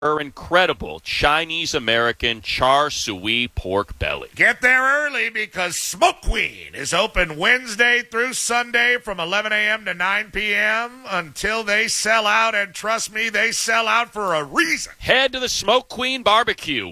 her incredible Chinese-American char siu pork belly. Get there early because Smoke Queen is open Wednesday through Sunday from 11 a.m. to 9 p.m. until they sell out, and trust me, they sell out for a reason. Head to the Smoke Queen Barbecue,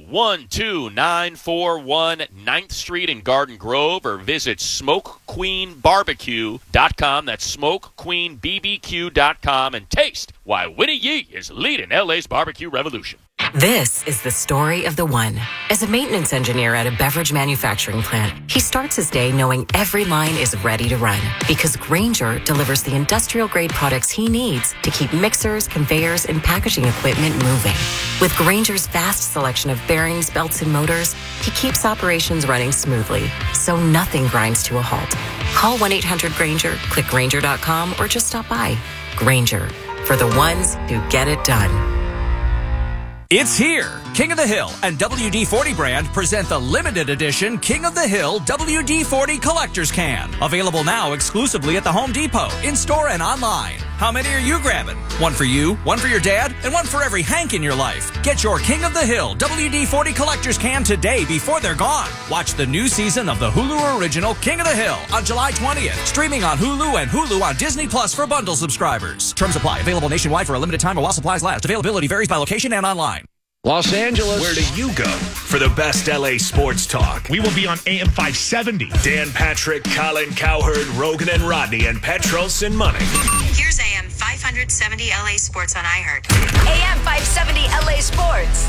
12941 9th Street in Garden Grove, or visit SmokeQueenBBQ.com. That's SmokeQueenBBQ.com, and taste why Winnie Yee is leading LA's barbecue revolution. This is the story of the one. As a maintenance engineer at a beverage manufacturing plant, he starts his day knowing every line is ready to run because Grainger delivers the industrial-grade products he needs to keep mixers, conveyors, and packaging equipment moving. With Grainger's vast selection of bearings, belts, and motors, he keeps operations running smoothly, so nothing grinds to a halt. Call 1-800-GRAINGER, click Grainger.com, or just stop by. Grainger, for the ones who get it done. It's here. King of the Hill and WD-40 brand present the limited edition King of the Hill WD-40 Collector's Can. Available now exclusively at the Home Depot, in-store and online. How many are you grabbing? One for you, one for your dad, and one for every Hank in your life. Get your King of the Hill WD-40 Collector's Can today before they're gone. Watch the new season of the Hulu original King of the Hill on July 20th. Streaming on Hulu and Hulu on Disney Plus for bundle subscribers. Terms apply. Available nationwide for a limited time while supplies last. Availability varies by location and online. Los Angeles. Where do you go for the best LA sports talk? We will be on AM 570. Dan Patrick, Colin Cowherd, Rogan and Rodney, and Petros and Money. Here's AM 570 LA Sports on iHeart. AM 570 LA Sports.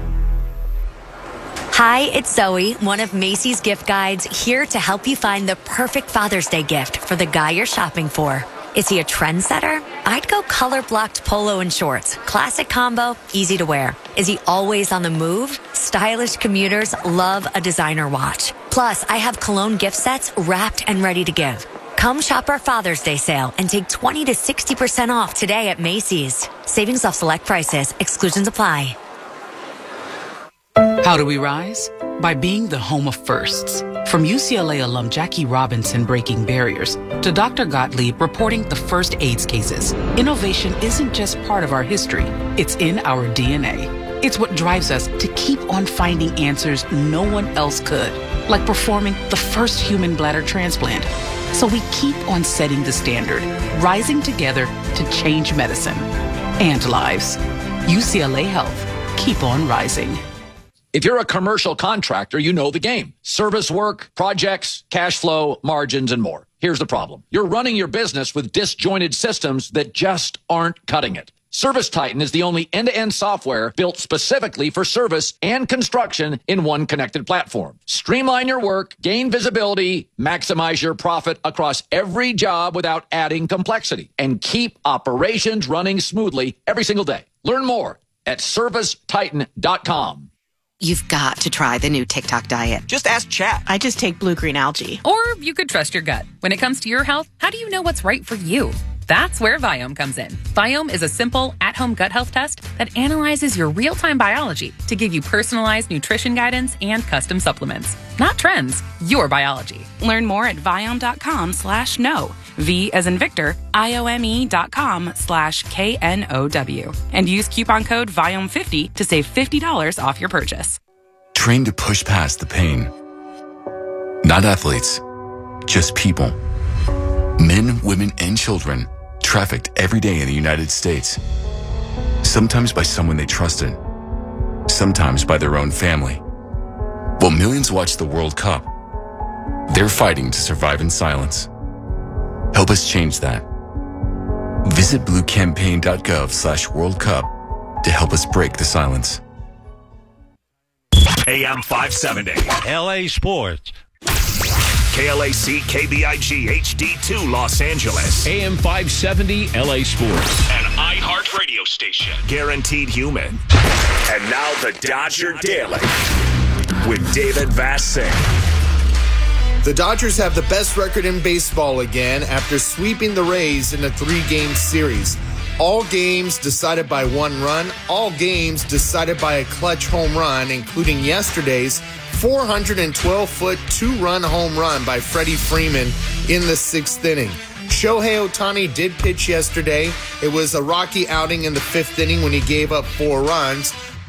Hi, it's Zoe, one of Macy's gift guides, here to help you find the perfect Father's Day gift for the guy you're shopping for. Is he a trendsetter? I'd go color-blocked polo and shorts. Classic combo, easy to wear. Is he always on the move? Stylish commuters love a designer watch. Plus, I have cologne gift sets wrapped and ready to give. Come shop our Father's Day sale and take 20 to 60% off today at Macy's. Savings off select prices. Exclusions apply. How do we rise? By being the home of firsts. From UCLA alum Jackie Robinson breaking barriers to Dr. Gottlieb reporting the first AIDS cases, innovation isn't just part of our history, it's in our DNA. It's what drives us to keep on finding answers no one else could, like performing the first human bladder transplant. So we keep on setting the standard, rising together to change medicine and lives. UCLA Health. Keep on rising. If you're a commercial contractor, you know the game. Service work, projects, cash flow, margins, and more. Here's the problem. You're running your business with disjointed systems that just aren't cutting it. ServiceTitan is the only end-to-end software built specifically for service and construction in one connected platform. Streamline your work, gain visibility, maximize your profit across every job without adding complexity, and keep operations running smoothly every single day. Learn more at ServiceTitan.com. You've got to try the new TikTok diet. Just ask Chat. I just take blue-green algae. Or you could trust your gut. When it comes to your health, how do you know what's right for you? That's where Viome comes in. Viome is a simple, at-home gut health test that analyzes your real-time biology to give you personalized nutrition guidance and custom supplements. Not trends, your biology. Learn more at Viome.com/know. V as in Victor, IOME.com/KNOW. And use coupon code VIOME50 to save $50 off your purchase. Train to push past the pain. Not athletes, just people. Men, women, and children trafficked every day in the United States. Sometimes by someone they trusted, sometimes by their own family. While millions watch the World Cup, they're fighting to survive in silence. Help us change that. Visit bluecampaign.gov/World Cup to help us break the silence. AM 570. LA Sports. KLAC KBIG HD2 Los Angeles. AM 570 LA Sports. An iHeart radio station. Guaranteed human. And now the Dodger Daily with David Vassing. The Dodgers have the best record in baseball again after sweeping the Rays in a 3-game series. All games decided by one run, all games decided by a clutch home run, including yesterday's 412-foot 2-run home run by Freddie Freeman in the 6th inning. Shohei Ohtani did pitch yesterday. It was a rocky outing in the 5th inning when he gave up 4 runs.